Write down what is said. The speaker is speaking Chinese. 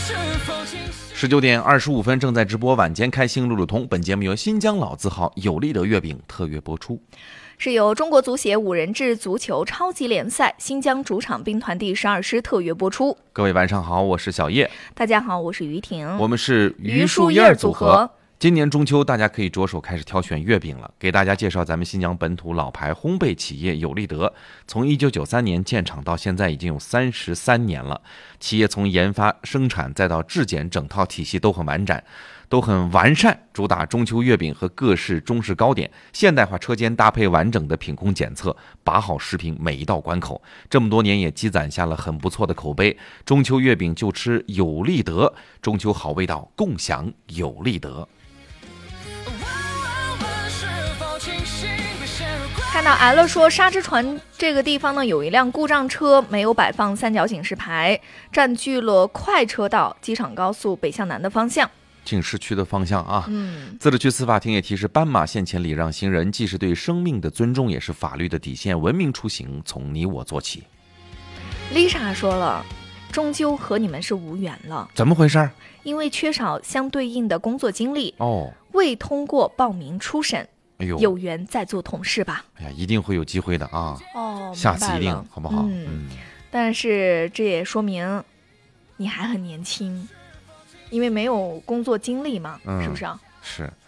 19点25分正在直播，晚间开心路路通。本节目由新疆老字号有利德月饼特约播出， 是由中国足协5人制足球超级联赛新疆主场兵团第12师特约播出。 各位晚上好，我是小叶。 大家好，我是于婷。 我们是榆树叶组合。今年中秋，大家可以着手开始挑选月饼了。给大家介绍咱们新疆本土老牌烘焙企业有利德，从1993年建厂到现在已经有33年了。企业从研发、生产再到质检，整套体系都很完善，主打中秋月饼和各式中式糕点，现代化车间搭配完整的品控检测，把好食品每一道关口。这么多年也积攒下了很不错的口碑。中秋月饼就吃有利德，中秋好味道，共享有利德。 看到 L 说沙之船这个地方呢，有一辆故障车没有摆放三角警示牌，占据了快车道机场高速北向南的方向， 进市区的方向啊。自治区司法庭也提示，斑马线前礼让行人，既是对生命的尊重，也是法律的底线。文明出行，从你我做起。 Lisa 说了，终究和你们是无缘了。 怎么回事？ 因为缺少相对应的工作经历，未通过报名初审。有缘再做同事吧。 哎呀，一定会有机会的啊！下次一定，好不好？ 但是这也说明你还很年轻，因为没有工作经历嘛，是不是啊？ 是。